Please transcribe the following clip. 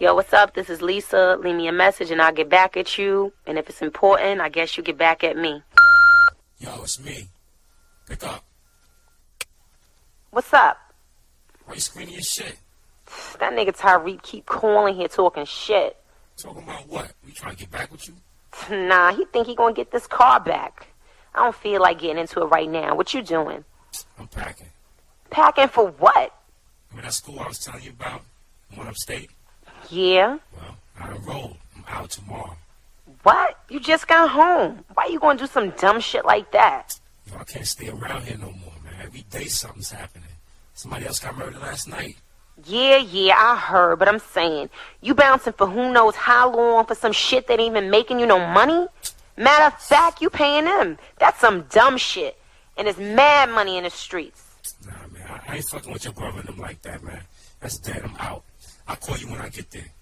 Yo, what's up? This is Lisa. Leave me a message and I'll get back at you. And if it's important, I guess you get back at me. Yo, it's me. Pick up. What's up? Why you screening your shit? That nigga Tyreek keep calling here talking shit. Talking about what? We trying to get back with you? Nah, he think he gonna get this car back. I don't feel like getting into it right now. What you doing? I'm packing. Packing for what? Remember that school I was telling you about? The one upstate? Yeah? Well, I enrolled. I'm out tomorrow. What? You just got home. Why you gonna do some dumb shit like that? Yo, I can't stay around here no more, man. Every day something's happening. Somebody else got murdered last night. Yeah, I heard, but I'm saying, you bouncing for who knows how long for some shit that ain't even making you no money? Matter of fact, you paying them. That's some dumb shit. And there's mad money in the streets. Nah, man, I ain't fucking with your brother and them like that, man. That's dead. I'm out. I'll call you when I get there.